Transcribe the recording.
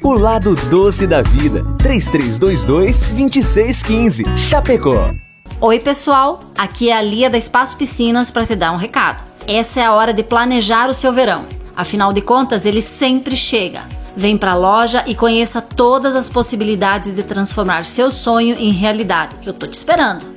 o lado doce da vida. 3322-2615, Chapecó. Oi pessoal, aqui é a Lia da Espaço Piscinas para te dar um recado. Essa é a hora de planejar o seu verão. Afinal de contas, ele sempre chega. Vem pra loja e conheça todas as possibilidades de transformar seu sonho em realidade. Eu tô te esperando.